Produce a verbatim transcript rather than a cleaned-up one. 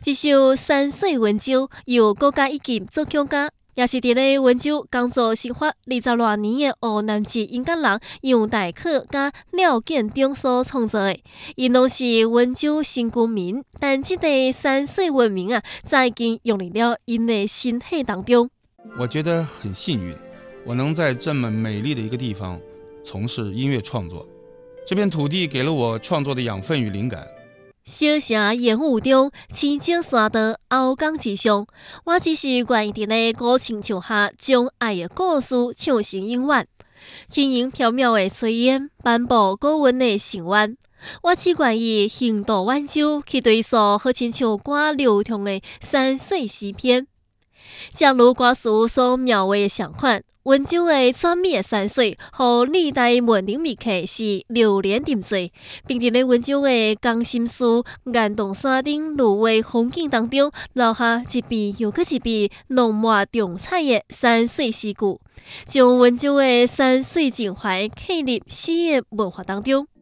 这首山水文章由国家一级作曲家，也是伫咧温州工作生活二十多年的湖南籍音乐人杨大可甲廖建中所创作的。因拢是温州新居民，但这个山水文明啊，早已经融入了因的身体当中。 我觉得很幸运，我能在这么美丽的一个地方从事音乐创作。这片土地给了我创作的养分与灵感。 小城烟雾中，青石山的后港之上，我只是愿意伫咧古琴树下，将爱的故事唱成音乐。轻盈缥缈的炊烟，斑驳高温的城湾，我只愿意行到温州，去对诉好亲像歌流通的山水诗篇。正如歌词所描绘的相款，温州的壮美的山水，和历代文人秘客是流连沉醉，并伫咧温州的江心寺、岩洞山顶芦苇风景当中，留下一笔又搁一笔浓墨重彩的山水诗句，将温州的山水情怀刻入诗的文化当中。